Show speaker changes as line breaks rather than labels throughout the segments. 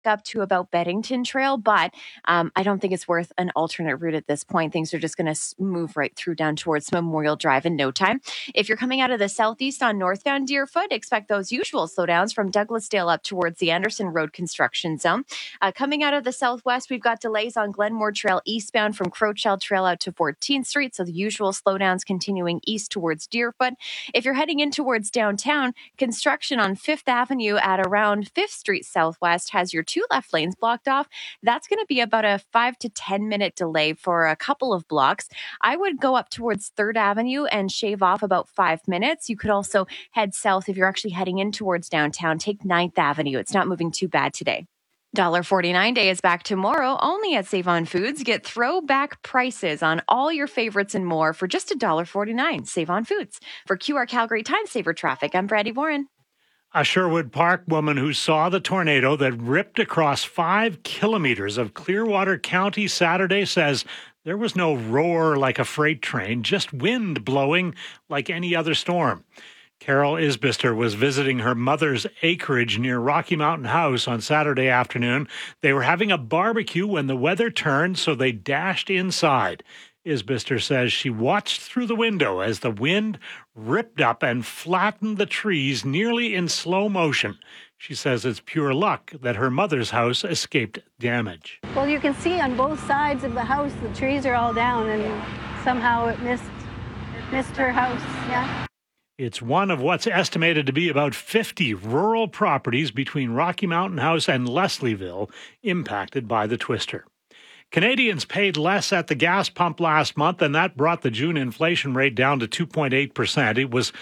up to about Beddington Trail, but I don't think it's worth an alternate route at this point. Things are just going to move right through down towards Memorial Drive in no time. If you're coming out of the southeast on northbound Deerfoot, expect those usual slowdowns from Douglasdale up towards the Anderson Road construction zone. Coming out of the southwest, we've got delays on Glenmore Trail eastbound from Crowchild Trail out to 14th Street, so the usual slowdowns continuing east towards Deerfoot. If you're heading in towards downtown, construction on 5th Avenue at around 5th Street Southwest has your 2 left lanes blocked off. That's going to be about a 5 to 10 minute delay for a couple of blocks. I would go up towards 3rd Avenue and shave off about 5 minutes. You could also head south if you're actually heading in towards downtown. Take 9th Avenue. It's not moving too bad today. $1.49 Day is back tomorrow only at Save On Foods. Get throwback prices on all your favorites and more for just $1.49. Save On Foods. For QR Calgary Time Saver Traffic, I'm Brady Warren.
A Sherwood Park woman who saw the tornado that ripped across 5 kilometers of Clearwater County Saturday says there was no roar like a freight train, just wind blowing like any other storm. Carol Isbister was visiting her mother's acreage near Rocky Mountain House on Saturday afternoon. They were having a barbecue when the weather turned, so they dashed inside. Isbister says she watched through the window as the wind ripped up and flattened the trees nearly in slow motion. She says it's pure luck that her mother's house escaped damage.
Well, you can see on both sides of the house, the trees are all down, and somehow it missed her house, yeah.
It's one of what's estimated to be about 50 rural properties between Rocky Mountain House and Leslieville impacted by the twister. Canadians paid less at the gas pump last month, and that brought the June inflation rate down to 2.8%. It was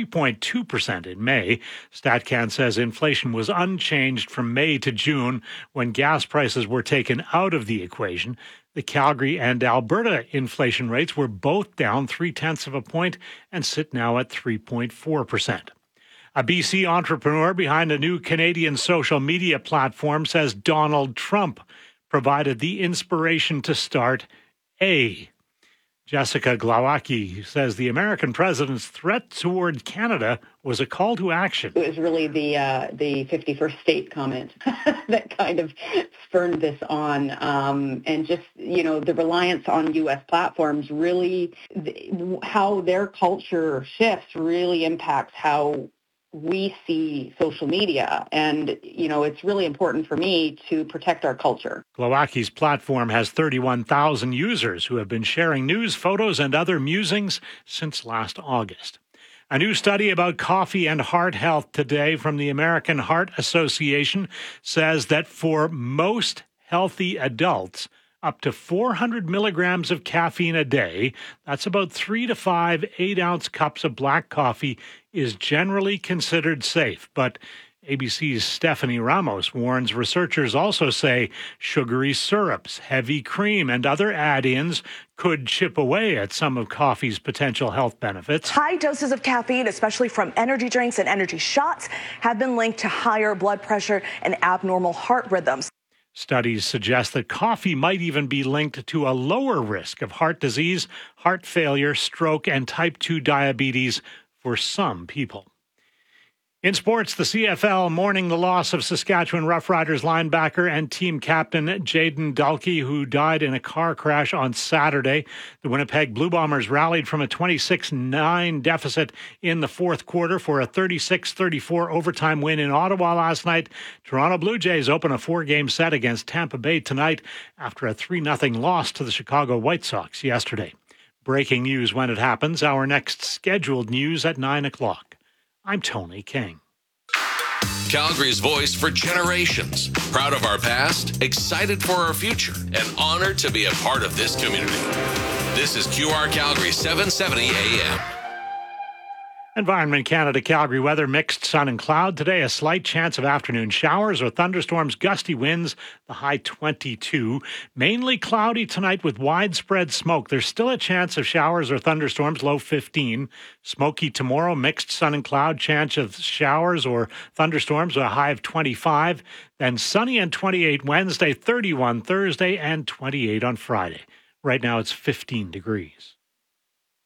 3.2% in May. StatCan says inflation was unchanged from May to June when gas prices were taken out of the equation. The Calgary and Alberta inflation rates were both down 0.3 of a point and sit now at 3.4%. A BC entrepreneur behind a new Canadian social media platform says Donald Trump provided the inspiration to start A. Jessica Glowacki says the American president's threat toward Canada was a call to action.
It was really the 51st state comment that kind of spurned this on. And just, the reliance on U.S. platforms really, how their culture shifts really impacts how we see social media. And, it's really important for me to protect our culture.
Glowacki's platform has 31,000 users who have been sharing news, photos, and other musings since last August. A new study about coffee and heart health today from the American Heart Association says that for most healthy adults, up to 400 milligrams of caffeine a day, that's about 3 to 5 8-ounce cups of black coffee, is generally considered safe. But ABC's Stephanie Ramos warns researchers also say sugary syrups, heavy cream, and other add-ins could chip away at some of coffee's potential health benefits.
High doses of caffeine, especially from energy drinks and energy shots, have been linked to higher blood pressure and abnormal heart rhythms.
Studies suggest that coffee might even be linked to a lower risk of heart disease, heart failure, stroke, and type 2 diabetes for some people. In sports, the CFL mourning the loss of Saskatchewan Roughriders linebacker and team captain Jayden Dalkey, who died in a car crash on Saturday. The Winnipeg Blue Bombers rallied from a 26-9 deficit in the fourth quarter for a 36-34 overtime win in Ottawa last night. Toronto Blue Jays open a 4-game set against Tampa Bay tonight after a 3-0 loss to the Chicago White Sox yesterday. Breaking news when it happens. Our next scheduled news at 9 o'clock. I'm Tony King.
Calgary's voice for generations. Proud of our past, excited for our future, and honored to be a part of this community. This is QR Calgary 770 AM.
Environment Canada Calgary weather, mixed sun and cloud. Today, a slight chance of afternoon showers or thunderstorms, gusty winds, the high 22. Mainly cloudy tonight with widespread smoke. There's still a chance of showers or thunderstorms, low 15. Smoky tomorrow, mixed sun and cloud, chance of showers or thunderstorms, a high of 25. Then sunny and 28 Wednesday, 31 Thursday, and 28 on Friday. Right now, it's 15 degrees.